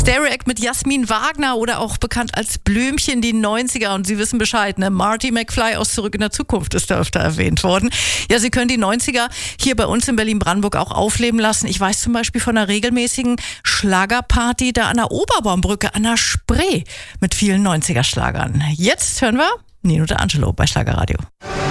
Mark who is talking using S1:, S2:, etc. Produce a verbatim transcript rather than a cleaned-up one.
S1: Stereo Act mit Jasmin Wagner oder auch bekannt als Blümchen, die neunziger. Und Sie wissen Bescheid, ne? Marty McFly aus Zurück in der Zukunft ist da öfter erwähnt worden. Ja, Sie können die neunziger hier bei uns in Berlin-Brandenburg auch aufleben lassen. Ich weiß zum Beispiel von einer regelmäßigen Schlagerparty da an der Oberbaumbrücke, an der Spree mit vielen neunziger-Schlagern. Jetzt hören wir Nino D'Angelo bei Schlagerradio.